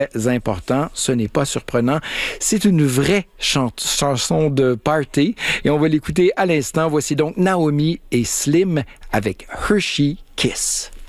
important, ce n'est pas surprenant. C'est une vraie chanson de party et on va l'écouter à l'instant. Voici donc Naomi et Slim avec Hershey Kiss.